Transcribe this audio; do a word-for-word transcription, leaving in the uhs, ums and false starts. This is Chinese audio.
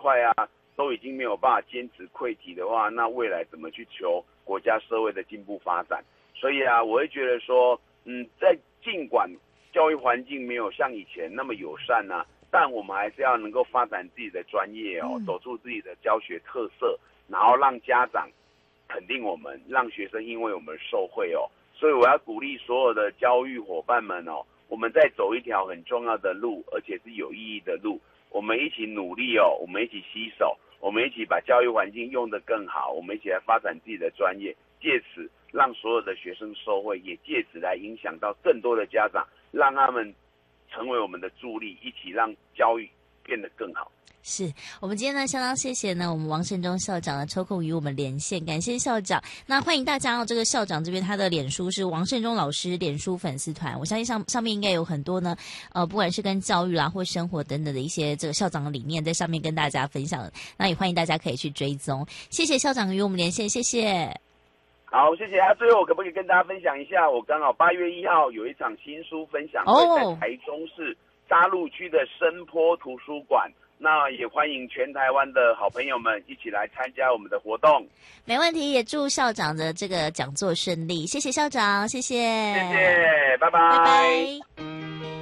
块啊都已经没有办法坚持溃体的话，那未来怎么去求国家社会的进步发展？所以啊，我会觉得说，嗯，在尽管教育环境没有像以前那么友善啊，但我们还是要能够发展自己的专业哦，走出自己的教学特色，然后让家长肯定我们，让学生因为我们受惠哦。所以我要鼓励所有的教育伙伴们哦，我们在走一条很重要的路，而且是有意义的路。我们一起努力哦，我们一起携手，我们一起把教育环境用得更好，我们一起来发展自己的专业，借此让所有的学生受惠，也借此来影响到更多的家长，让他们成为我们的助力，一起让教育变得更好。 是我们今天呢，相当谢谢呢，我们王胜忠校长呢抽空与我们连线，感谢校长。那欢迎大家哦，这个校长这边他的脸书是王胜忠老师脸书粉丝团，我相信上上面应该有很多呢，呃，不管是跟教育啦或生活等等的一些这个校长的理念在上面跟大家分享，那也欢迎大家可以去追踪。谢谢校长与我们连线，谢谢。 好，谢谢啊。最后我可不可以跟大家分享一下，我刚好八月一号有一场新书分享会，在台中市沙鹿区的深坡图书馆。那也欢迎全台湾的好朋友们一起来参加我们的活动。 没问题，也祝校长的这个讲座顺利。谢谢校长，谢谢， 谢谢，拜拜， 拜拜。